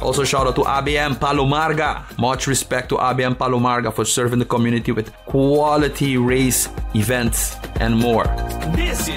Also, shout out to ABM Palomarga. Much respect to ABM Palomarga for serving the community with quality race events and more. This